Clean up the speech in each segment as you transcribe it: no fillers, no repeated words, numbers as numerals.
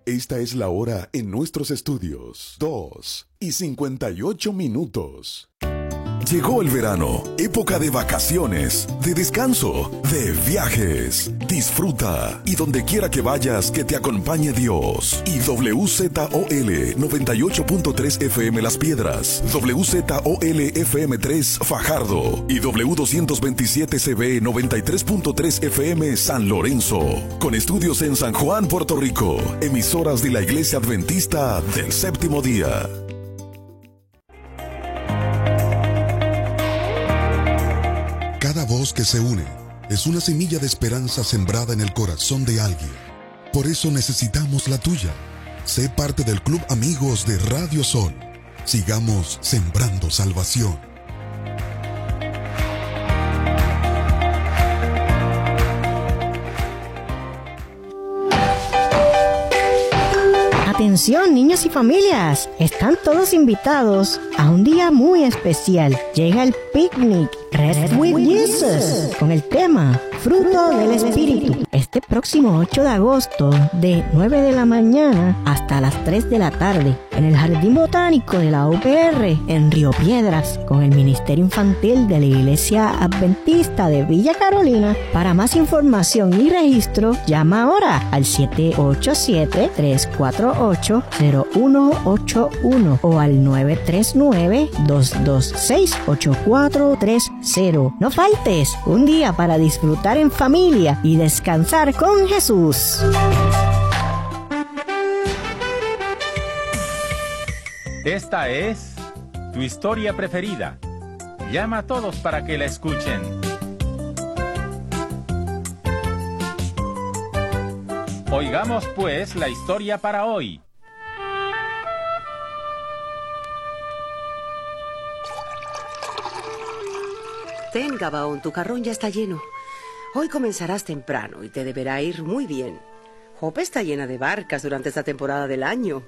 Esta es la hora en nuestros estudios. 2:58. Llegó el verano, época de vacaciones, de descanso, de viajes. Disfruta y donde quiera que vayas, que te acompañe Dios. Y WZOL 98.3 FM Las Piedras, WZOL FM 3 Fajardo y W227 CB 93.3 FM San Lorenzo. Con estudios en San Juan, Puerto Rico. Emisoras de la Iglesia Adventista del Séptimo Día. Cada voz que se une es una semilla de esperanza sembrada en el corazón de alguien. Por eso necesitamos la tuya. Sé parte del Club Amigos de Radio Sol. Sigamos sembrando salvación. Atención, niños y familias, están todos invitados a un día muy especial. Llega el picnic Rest with Jesus con el tema Fruto del Espíritu. Este próximo 8 de agosto de 9 de la mañana hasta las 3 de la tarde en el Jardín Botánico de la UPR en Río Piedras con el Ministerio Infantil de la Iglesia Adventista de Villa Carolina. Para más información y registro, llama ahora al 787-348-0181 o al 939-226-8430. No faltes, un día para disfrutar en familia y descansar con Jesús. Esta es tu historia preferida. Llama a todos para que la escuchen. Oigamos pues la historia para hoy. Ten, Gabaón, tu carrón ya está lleno. Hoy comenzarás temprano y te deberá ir muy bien. Jope está llena de barcas durante esta temporada del año.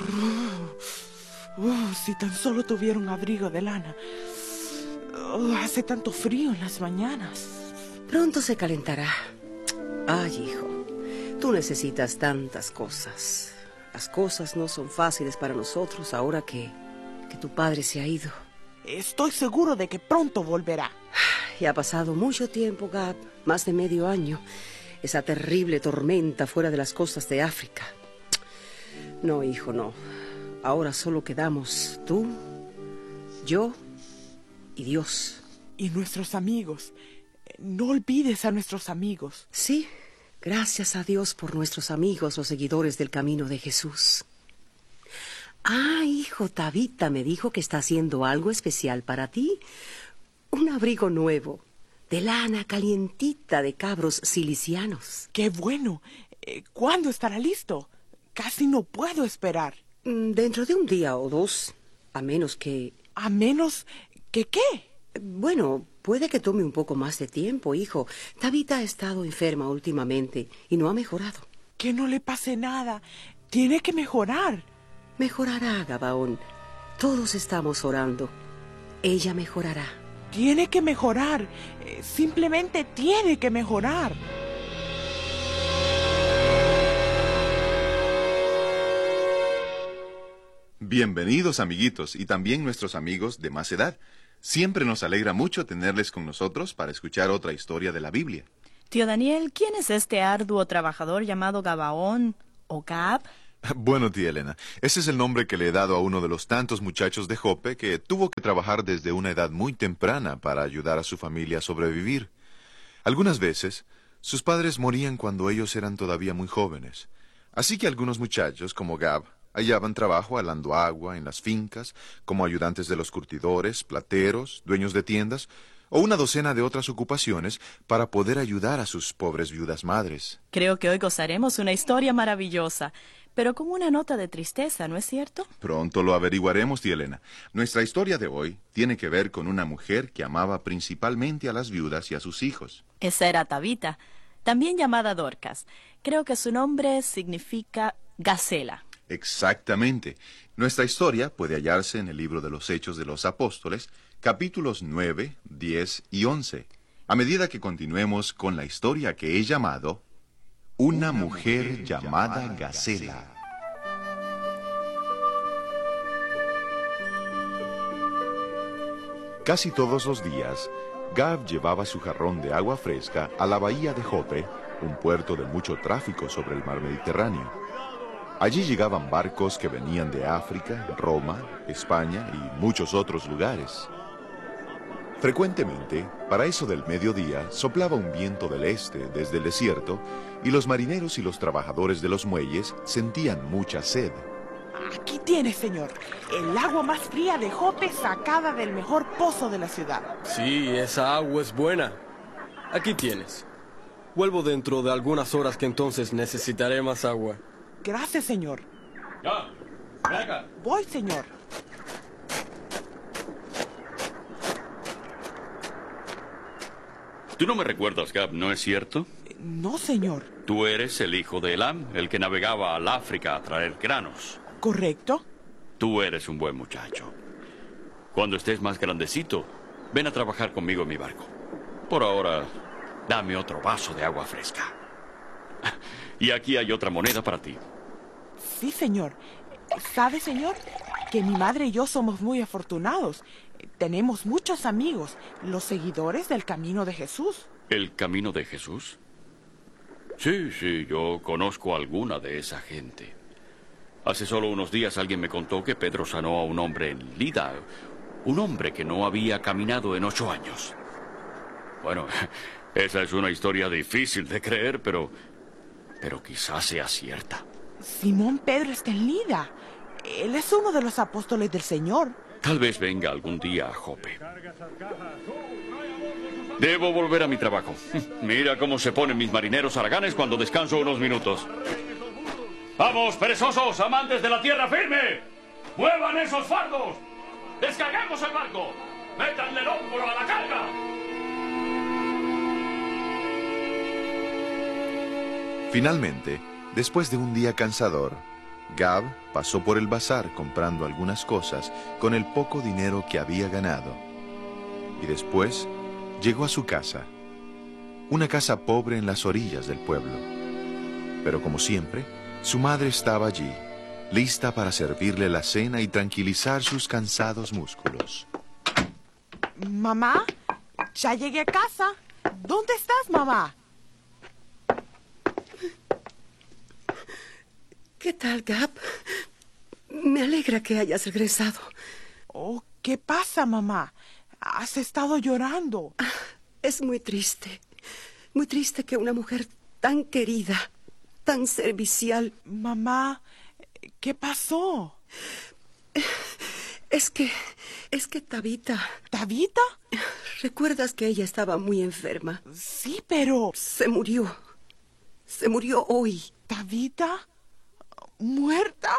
Si tan solo tuviera un abrigo de lana. Hace tanto frío en las mañanas. Pronto se calentará. Ay, hijo, tú necesitas tantas cosas. Las cosas no son fáciles para nosotros ahora que tu padre se ha ido. Estoy seguro de que pronto volverá. Y ha pasado mucho tiempo, Gab, más de medio año. Esa terrible tormenta fuera de las costas de África. No, hijo, no. Ahora solo quedamos tú, yo y Dios. Y nuestros amigos. No olvides a nuestros amigos. Sí, gracias a Dios por nuestros amigos, los seguidores del camino de Jesús. Ah, hijo, Tabita me dijo que está haciendo algo especial para ti. Un abrigo nuevo, de lana calientita de cabros silicianos. ¡Qué bueno! ¿Cuándo estará listo? Casi no puedo esperar. Dentro de un día o dos, a menos que... ¿A menos que qué? Bueno, puede que tome un poco más de tiempo, hijo. Tabita ha estado enferma últimamente y no ha mejorado. Que no le pase nada. Tiene que mejorar. Mejorará, Gabaón. Todos estamos orando. Ella mejorará. Tiene que mejorar. Simplemente tiene que mejorar. Bienvenidos, amiguitos, y también nuestros amigos de más edad. Siempre nos alegra mucho tenerles con nosotros para escuchar otra historia de la Biblia. Tío Daniel, ¿quién es este arduo trabajador llamado Gabaón o Gab? Bueno, tía Elena, ese es el nombre que le he dado a uno de los tantos muchachos de Jope que tuvo que trabajar desde una edad muy temprana para ayudar a su familia a sobrevivir. Algunas veces, sus padres morían cuando ellos eran todavía muy jóvenes. Así que algunos muchachos, como Gab, hallaban trabajo alando agua en las fincas, como ayudantes de los curtidores, plateros, dueños de tiendas, o una docena de otras ocupaciones para poder ayudar a sus pobres viudas madres. Creo que hoy gozaremos una historia maravillosa, pero con una nota de tristeza, ¿no es cierto? Pronto lo averiguaremos, tía Elena. Nuestra historia de hoy tiene que ver con una mujer que amaba principalmente a las viudas y a sus hijos. Esa era Tabita, también llamada Dorcas. Creo que su nombre significa gacela. Exactamente. Nuestra historia puede hallarse en el libro de los Hechos de los Apóstoles, capítulos 9, 10 y 11. A medida que continuemos con la historia que he llamado Una mujer llamada Gacela. Casi todos los días, Gab llevaba su jarrón de agua fresca a la bahía de Jope, un puerto de mucho tráfico sobre el mar Mediterráneo. Allí llegaban barcos que venían de África, Roma, España y muchos otros lugares. Frecuentemente, para eso del mediodía, soplaba un viento del este desde el desierto y los marineros y los trabajadores de los muelles sentían mucha sed. Aquí tienes, señor. El agua más fría de Jope sacada del mejor pozo de la ciudad. Sí, esa agua es buena. Aquí tienes. Vuelvo dentro de algunas horas que entonces necesitaré más agua. Gracias, señor. Ya, ven acá. Voy, señor. Tú no me recuerdas, Gab, ¿no es cierto? No, señor. Tú eres el hijo de Elam, el que navegaba al África a traer granos. ¿Correcto? Tú eres un buen muchacho. Cuando estés más grandecito, ven a trabajar conmigo en mi barco. Por ahora, dame otro vaso de agua fresca. Y aquí hay otra moneda para ti. Sí, señor. ¿Sabe, señor? Que mi madre y yo somos muy afortunados. Tenemos muchos amigos, los seguidores del Camino de Jesús. ¿El Camino de Jesús? Sí, yo conozco a alguna de esa gente. Hace solo unos días alguien me contó que Pedro sanó a un hombre en Lida, un hombre que no había caminado en 8 años. Bueno, esa es una historia difícil de creer, pero quizás sea cierta. Simón Pedro está en Lida. Él es uno de los apóstoles del Señor. Tal vez venga algún día a Jope. Debo volver a mi trabajo. Mira cómo se ponen mis marineros haraganes cuando descanso unos minutos. ¡Vamos, perezosos, amantes de la tierra firme! ¡Muevan esos fardos! ¡Descarguemos el barco! ¡Métanle el hombro a la carga! Finalmente, después de un día cansador, Gab pasó por el bazar comprando algunas cosas con el poco dinero que había ganado. Y después llegó a su casa, una casa pobre en las orillas del pueblo. Pero como siempre, su madre estaba allí, lista para servirle la cena y tranquilizar sus cansados músculos. Mamá, ya llegué a casa. ¿Dónde estás, mamá? ¿Qué tal, Gab? Me alegra que hayas regresado. Oh, ¿qué pasa, mamá? Has estado llorando. Es muy triste que una mujer tan querida, tan servicial... Mamá, ¿qué pasó? Es que Tabita... ¿Tabita? ¿Recuerdas que ella estaba muy enferma? Sí, pero... Se murió hoy. ¿Tabita? ¿Muerta?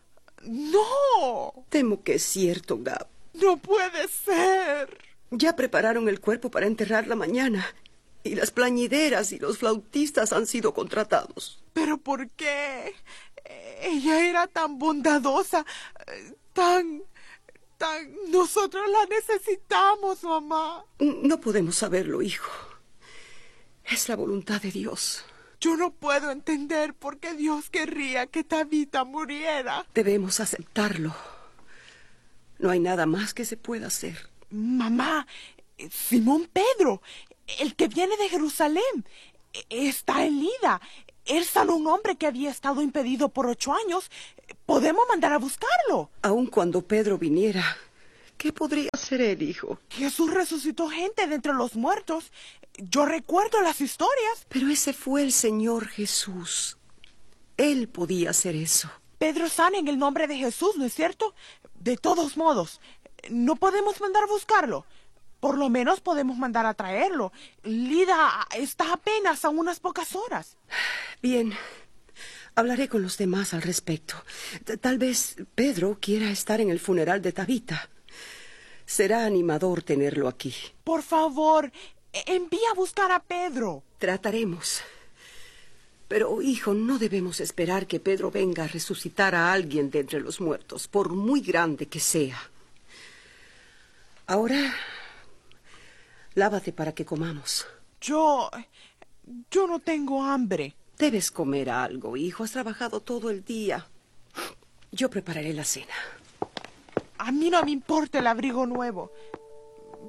¡No! Temo que es cierto, Gab. ¡No puede ser! Ya prepararon el cuerpo para enterrarla mañana. Y las plañideras y los flautistas han sido contratados. ¿Pero por qué? Ella era tan bondadosa, tan... Nosotros la necesitamos, mamá. No podemos saberlo, hijo. Es la voluntad de Dios. Yo no puedo entender por qué Dios querría que Tabita muriera. Debemos aceptarlo. No hay nada más que se pueda hacer. Mamá, Simón Pedro, el que viene de Jerusalén, está en Lida. Él sanó a un hombre que había estado impedido por 8 años. Podemos mandar a buscarlo. Aun cuando Pedro viniera, ¿qué podría hacer él, hijo? Jesús resucitó gente de entre los muertos. Yo recuerdo las historias. Pero ese fue el Señor Jesús. Él podía hacer eso. Pedro sana en el nombre de Jesús, ¿no es cierto? De todos modos, no podemos mandar a buscarlo. Por lo menos podemos mandar a traerlo. Lida está apenas a unas pocas horas. Bien, hablaré con los demás al respecto. Tal vez Pedro quiera estar en el funeral de Tabita. Será animador tenerlo aquí. Por favor, envía a buscar a Pedro. Trataremos. Pero, hijo, no debemos esperar que Pedro venga a resucitar a alguien de entre los muertos, por muy grande que sea. Ahora, lávate para que comamos. Yo no tengo hambre. Debes comer algo, hijo. Has trabajado todo el día. Yo prepararé la cena. A mí no me importa el abrigo nuevo.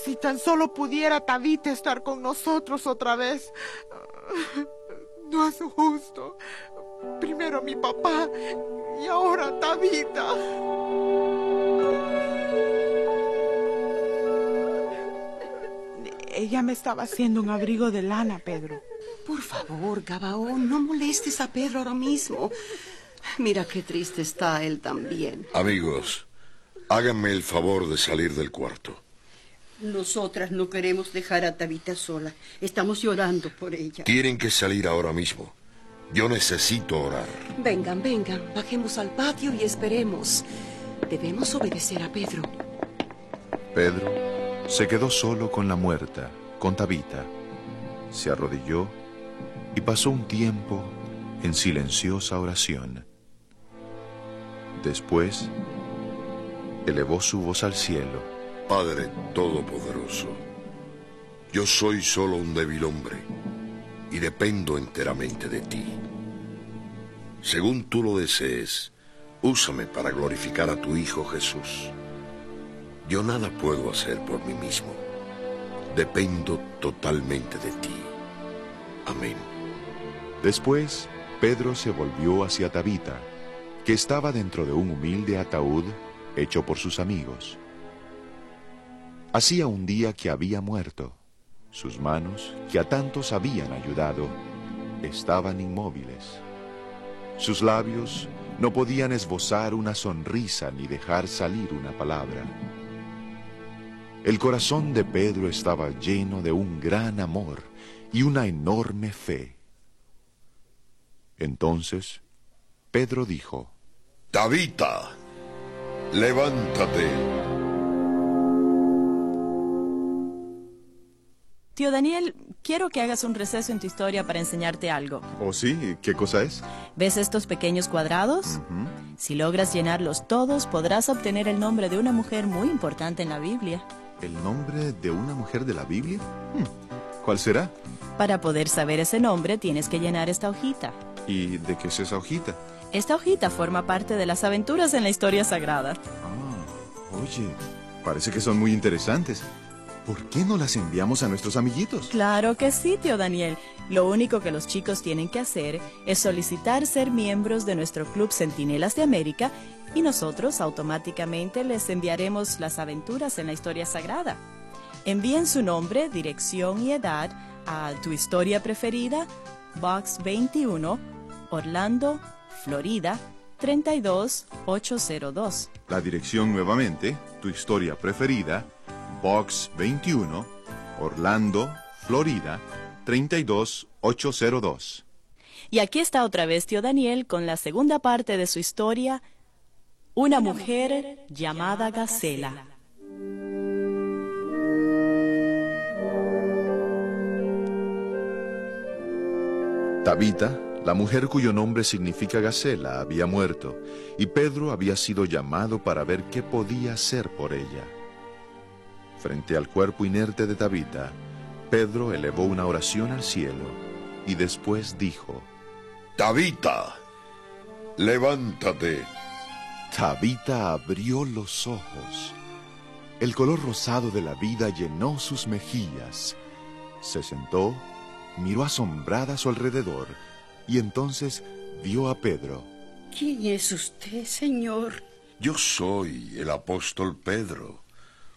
Si tan solo pudiera Tabita estar con nosotros otra vez. No es justo. Primero mi papá y ahora Tabita. Ella me estaba haciendo un abrigo de lana, Pedro. Por favor, Gabaón, no molestes a Pedro ahora mismo. Mira qué triste está él también. Amigos, háganme el favor de salir del cuarto. Nosotras no queremos dejar a Tabita sola. Estamos llorando por ella. Tienen que salir ahora mismo. Yo necesito orar. Vengan, bajemos al patio y esperemos. Debemos obedecer a Pedro. Pedro se quedó solo con la muerta, con Tabita. Se arrodilló y pasó un tiempo en silenciosa oración. Después, elevó su voz al cielo. Padre Todopoderoso, yo soy solo un débil hombre y dependo enteramente de ti. Según tú lo desees, úsame para glorificar a tu Hijo Jesús. Yo nada puedo hacer por mí mismo. Dependo totalmente de ti. Amén. Después, Pedro se volvió hacia Tabita, que estaba dentro de un humilde ataúd hecho por sus amigos. Hacía un día que había muerto. Sus manos, que a tantos habían ayudado, estaban inmóviles. Sus labios no podían esbozar una sonrisa ni dejar salir una palabra. El corazón de Pedro estaba lleno de un gran amor y una enorme fe. Entonces, Pedro dijo: Tabita, levántate. Tío Daniel, quiero que hagas un receso en tu historia para enseñarte algo. ¿Oh, sí? ¿Qué cosa es? ¿Ves estos pequeños cuadrados? Si logras llenarlos todos, podrás obtener el nombre de una mujer muy importante en la Biblia. ¿El nombre de una mujer de la Biblia? ¿Cuál será? Para poder saber ese nombre, tienes que llenar esta hojita. ¿Y de qué es esa hojita? Esta hojita forma parte de las aventuras en la historia sagrada. Oye, parece que son muy interesantes. ¿Por qué no las enviamos a nuestros amiguitos? Claro que sí, tío Daniel. Lo único que los chicos tienen que hacer es solicitar ser miembros de nuestro Club Centinelas de América y nosotros automáticamente les enviaremos las aventuras en la historia sagrada. Envíen su nombre, dirección y edad a Tu Historia Preferida, Box 21, Orlando, Florida, 32802. La dirección nuevamente, Tu Historia Preferida, Box 21, Orlando, Florida, 32802. Y aquí está otra vez tío Daniel con la segunda parte de su historia, Una mujer llamada Gacela. Tabita, la mujer cuyo nombre significa Gacela, había muerto, y Pedro había sido llamado para ver qué podía hacer por ella. Frente al cuerpo inerte de Tabita, Pedro elevó una oración al cielo y después dijo: Tabita, levántate. Tabita abrió los ojos. El color rosado de la vida llenó sus mejillas. Se sentó, miró asombrada a su alrededor y entonces vio a Pedro. ¿Quién es usted, señor? Yo soy el apóstol Pedro.